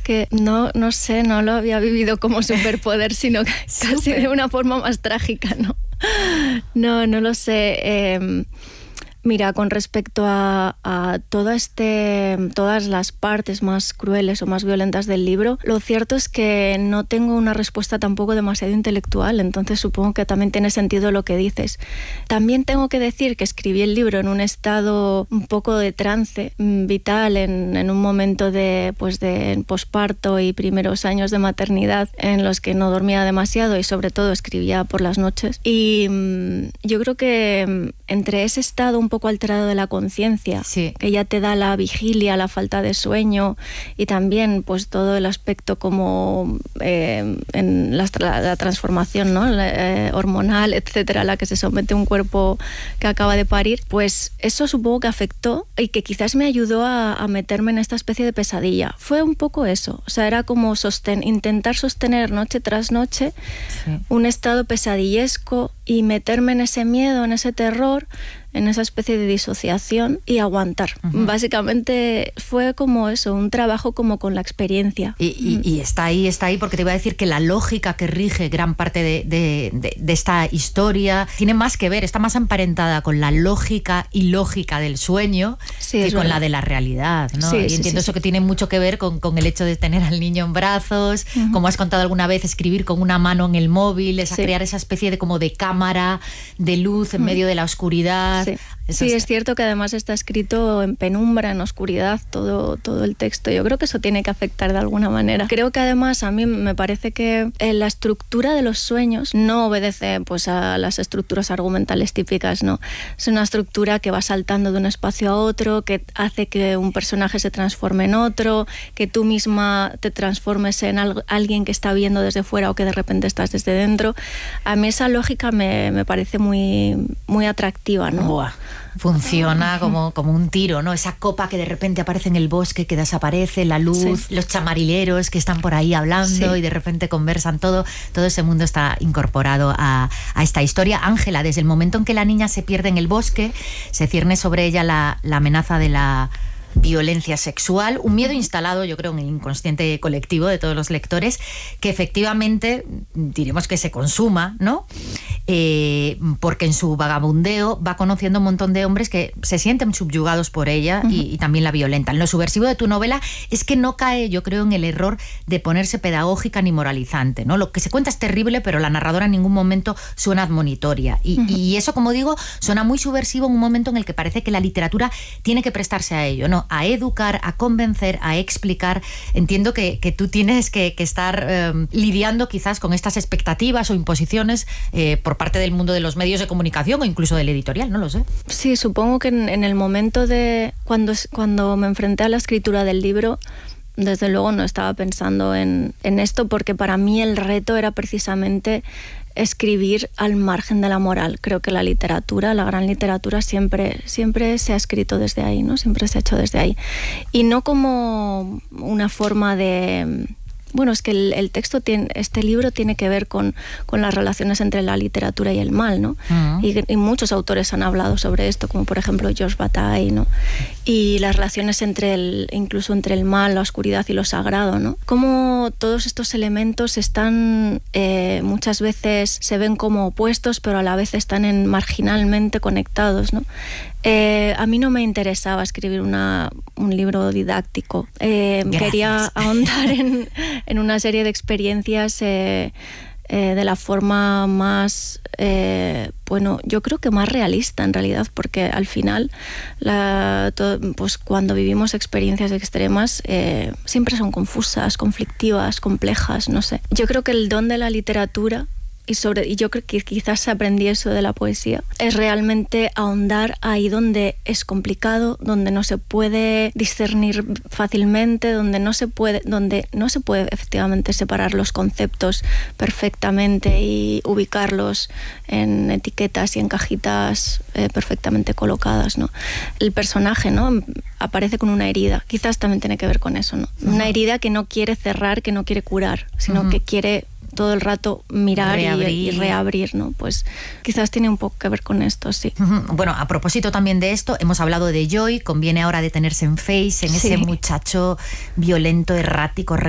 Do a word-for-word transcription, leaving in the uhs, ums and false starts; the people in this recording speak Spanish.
que no, no sé, no lo había vivido como superpoder, sino casi Super. de una forma más trágica, ¿no? No, no lo sé. Eh, Mira, con respecto a, a todo este, todas las partes más crueles o más violentas del libro, lo cierto es que no tengo una respuesta tampoco demasiado intelectual, entonces supongo que también tiene sentido lo que dices. También tengo que decir que escribí el libro en un estado un poco de trance vital, en, en un momento de, pues de posparto y primeros años de maternidad en los que no dormía demasiado y sobre todo escribía por las noches. Y mmm, yo creo que entre ese estado un poco alterado de la conciencia, sí. que ya te da la vigilia, la falta de sueño y también pues todo el aspecto como eh, en la, la transformación, ¿no? eh, hormonal, etcétera, a la que se somete un cuerpo que acaba de parir, pues eso supongo que afectó y que quizás me ayudó a, a meterme en esta especie de pesadilla. Fue un poco eso, o sea, era como sosten- intentar sostener noche tras noche sí. un estado pesadillesco y meterme en ese miedo, en ese terror, en esa especie de disociación y aguantar. Uh-huh. Básicamente fue como eso, un trabajo como con la experiencia. Y, y, y está ahí, está ahí, porque te iba a decir que la lógica que rige gran parte de, de, de, de esta historia tiene más que ver, está más emparentada con la lógica y lógica del sueño sí, que con verdad. la de la realidad, ¿no? Sí, y sí, entiendo sí, eso sí. que tiene mucho que ver con, con el hecho de tener al niño en brazos, uh-huh. como has contado alguna vez, escribir con una mano en el móvil, esa, sí. crear esa especie de como de cámara de luz en uh-huh. medio de la oscuridad. Sí. Sí, es cierto que además está escrito en penumbra, en oscuridad, todo, todo el texto. Yo creo que eso tiene que afectar de alguna manera. Creo que además a mí me parece que la estructura de los sueños no obedece pues a las estructuras argumentales típicas, ¿no? Es una estructura que va saltando de un espacio a otro, que hace que un personaje se transforme en otro, que tú misma te transformes en algo, alguien que está viendo desde fuera o que de repente estás desde dentro. A mí esa lógica me, me parece muy, muy atractiva, ¿no? Buah. Funciona como, como un tiro, ¿no? Esa copa que de repente aparece en el bosque, que desaparece, la luz, sí. los chamarileros que están por ahí hablando sí. y de repente conversan, todo, todo ese mundo está incorporado a, a esta historia. Ángela, desde el momento en que la niña se pierde en el bosque, se cierne sobre ella la, la amenaza de la violencia sexual, un miedo instalado, yo creo, en el inconsciente colectivo de todos los lectores, que efectivamente diremos que se consuma, ¿no? Eh, porque en su vagabundeo va conociendo un montón de hombres que se sienten subyugados por ella uh-huh. y, y también la violentan. Lo subversivo de tu novela es que no cae, yo creo, en el error de ponerse pedagógica ni moralizante, ¿no? Lo que se cuenta es terrible, pero la narradora en ningún momento suena admonitoria. Y, uh-huh. y eso, como digo, suena muy subversivo en un momento en el que parece que la literatura tiene que prestarse a ello, ¿no? A educar, a convencer, a explicar. Entiendo que, que tú tienes que, que estar eh, lidiando quizás con estas expectativas o imposiciones eh, por parte del mundo de los medios de comunicación o incluso del editorial, no lo sé. Sí, supongo que en, en el momento de cuando, cuando me enfrenté a la escritura del libro, desde luego no estaba pensando en, en esto, porque para mí el reto era precisamente escribir al margen de la moral. Creo que la literatura, la gran literatura, siempre, siempre se ha escrito desde ahí, ¿no? Siempre se ha hecho desde ahí. Y no como una forma de... Bueno, es que el, el texto tiene, este libro tiene que ver con, con las relaciones entre la literatura y el mal, ¿no? Uh-huh. Y, y muchos autores han hablado sobre esto, como por ejemplo Georges Bataille, ¿no? Y las relaciones entre el, incluso entre el mal, la oscuridad y lo sagrado, ¿no? Cómo todos estos elementos están, eh, muchas veces se ven como opuestos, pero a la vez están en, marginalmente conectados, ¿no? Eh, a mí no me interesaba escribir una, un libro didáctico. Eh, quería ahondar en, en una serie de experiencias eh, eh, de la forma más, eh, bueno, yo creo que más realista en realidad, porque al final, la, todo, pues cuando vivimos experiencias extremas, eh, siempre son confusas, conflictivas, complejas, no sé. Yo creo que el don de la literatura, Y, sobre, y yo creo que quizás aprendí eso de la poesía, es realmente ahondar ahí donde es complicado, donde no se puede discernir fácilmente, donde no se puede, donde no se puede efectivamente separar los conceptos perfectamente y ubicarlos en etiquetas y en cajitas eh, perfectamente colocadas, ¿no? El personaje, ¿no?, aparece con una herida, quizás también tiene que ver con eso, ¿no? Uh-huh. Una herida que no quiere cerrar, que no quiere curar, sino uh-huh. que quiere todo el rato mirar reabrir. Y, y reabrir, ¿no? Pues quizás tiene un poco que ver con esto, sí. Bueno, a propósito también de esto, hemos hablado de Joy, conviene ahora detenerse en Face, en sí. ese muchacho violento, errático,